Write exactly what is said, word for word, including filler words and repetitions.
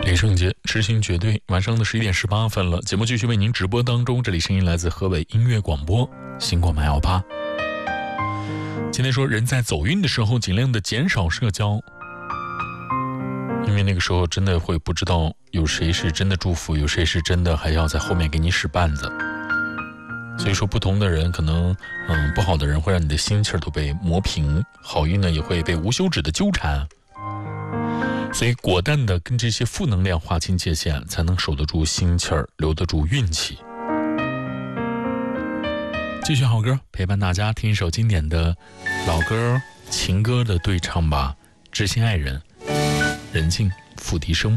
李圣杰痴心绝对，晚上的十一点十八分了，节目继续为您直播当中，这里声音来自河北音乐广播，星光麦奥巴。今天说人在走运的时候尽量的减少社交，因为那个时候真的会不知道有谁是真的祝福，有谁是真的还要在后面给你使绊子。所以说不同的人可能嗯，不好的人会让你的心气儿都被磨平，好运呢也会被无休止的纠缠。所以果断的跟这些负能量划清界限，才能守得住心气儿，留得住运气。继续好歌陪伴大家，听一首经典的老歌情歌的对唱吧，知心爱人，任静、付笛声。